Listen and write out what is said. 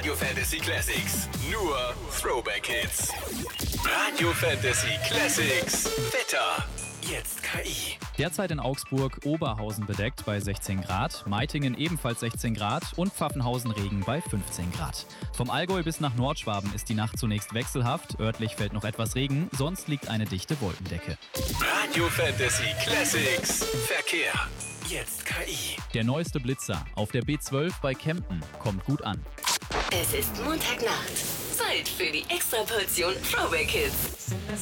Radio Fantasy Classics. Nur Throwback Hits. Radio Fantasy Classics. Wetter. Jetzt KI. Derzeit in Augsburg Oberhausen bedeckt bei 16 Grad, Meitingen ebenfalls 16 Grad und Pfaffenhausen Regen bei 15 Grad. Vom Allgäu bis nach Nordschwaben ist die Nacht zunächst wechselhaft, örtlich fällt noch etwas Regen, sonst liegt eine dichte Wolkendecke. Radio Fantasy Classics. Verkehr. Jetzt KI. Der neueste Blitzer auf der B12 bei Kempten kommt gut an. Es ist Montagnacht. Zeit für die Extraportion Throwback Hits.